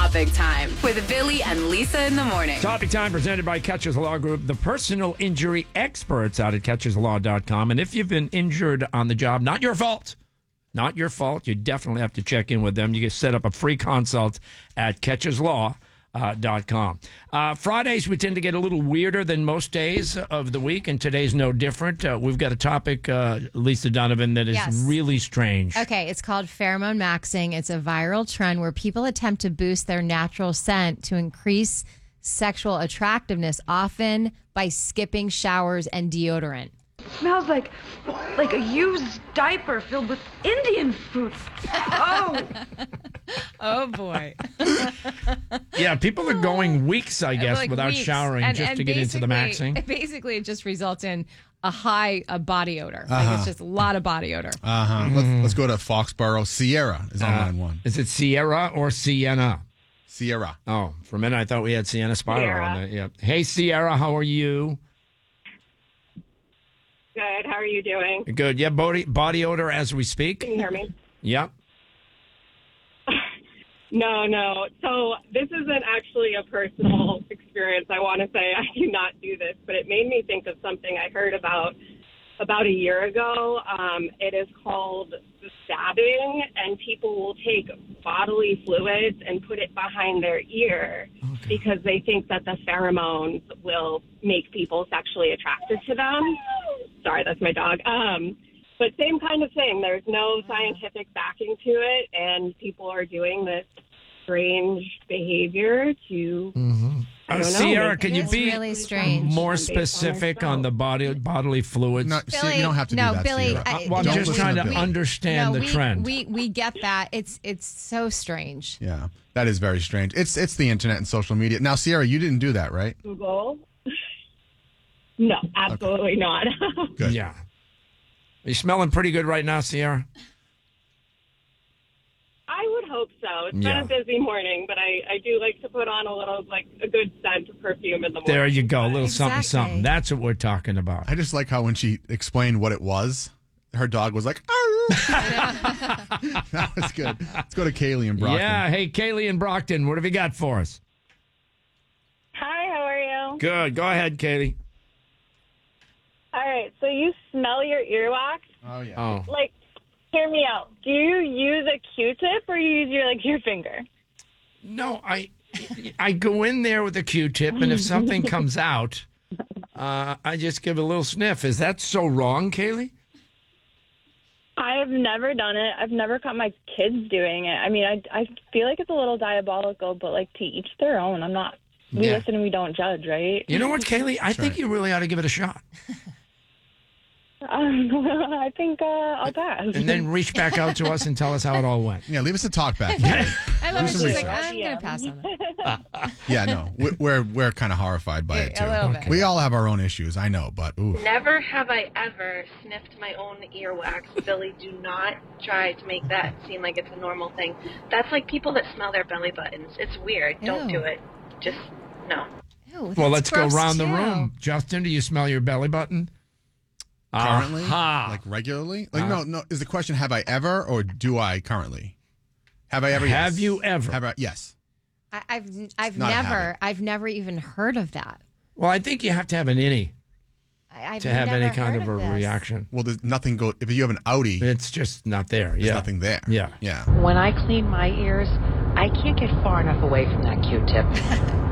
Topic Time with Billy and Lisa in the morning. Topic Time presented by Catcher's Law Group, the personal injury experts out at catcherslaw.com. And if you've been injured on the job, not your fault, you definitely have to check in with them. You can set up a free consult at catcherslaw.com. Fridays, we tend to get a little weirder than most days of the week, and today's no different. We've got a topic, Lisa Donovan, that is really strange. Okay, it's called pheromone maxing. It's a viral trend where people attempt to boost their natural scent to increase sexual attractiveness, often by skipping showers and deodorant. Smells like a used diaper filled with Indian food. Oh. Oh, boy. Yeah, people are going weeks, I guess, without showering and just to get into the maxing. Basically, it just results in a high body odor. Like it's just a lot of body odor. Let's go to Foxborough. Sierra is on line one. Is it Sierra or Sienna? Sierra. Oh, for a minute I thought we had Sienna Spiro on it. Yeah. Hey, Sierra, how are you? Good. How are you doing? Good. Yeah, body odor as we speak. Can you hear me? Yeah. No. So this isn't actually a personal experience. I want to say I do not do this, but it made me think of something I heard about a year ago. It is called stabbing, and people will take bodily fluids and put it behind their ear because they think that the pheromones will make people sexually attracted to them. Sorry, that's my dog. But same kind of thing. There's no scientific backing to it, and people are doing this strange behavior to. I don't know. Sierra, can you be really strange. more specific on the bodily fluids? No, Billy, you don't have to do that, Billy, Sierra. I'm just trying to understand the trend. We get that. It's so strange. Yeah, that is very strange. It's the internet and social media. Now, Sierra, you didn't do that, right? Google? No, absolutely not. Good. Yeah. Are you smelling pretty good right now, Sierra? I would hope so. It's been a busy morning, but I do like to put on a good scent of perfume in the morning. There you go. A little something. That's what we're talking about. I just like how when she explained what it was, her dog was like, that was good. Let's go to Kaylee in Brockton. Yeah. Hey, Kaylee in Brockton, what have you got for us? Hi, how are you? Good. Go ahead, Kaylee. All right, so you smell your earwax? Oh, yeah. Oh. Like, hear me out. Do you use a Q-tip or you use your finger? No, I go in there with a Q-tip, and if something comes out, I just give a little sniff. Is that so wrong, Kaylee? I've never done it. I've never caught my kids doing it. I mean, I feel like it's a little diabolical, but, to each their own. We listen and we don't judge, right? You know what, Kaylee? I think you really ought to give it a shot. I think I'll pass. And then reach back out to us and tell us how it all went. Yeah, leave us a talk back. I love it. She's like, I'm going to pass on that. Yeah, no, we're kind of horrified by it too. A little bit. We all have our own issues, I know, but ooh. Never have I ever sniffed my own earwax. Billy, do not try to make that seem like it's a normal thing. That's like people that smell their belly buttons. It's weird. Don't do it. Just, no. Ew, Well, let's go gross, around the too. room. Justin, do you smell your belly button? Currently? Aha. Like regularly? No. Is the question, have I ever or do I currently? Have I ever? Have Yes. you ever? Have I? Yes. I've not a habit. I've never even heard of that. Well, I think you have to have an innie I've to have never any kind heard of a this. reaction. Well, there's nothing if you have an Audi, It's just not there. there's Yeah. nothing there. Yeah. Yeah. When I clean my ears, I can't get far enough away from that Q-tip.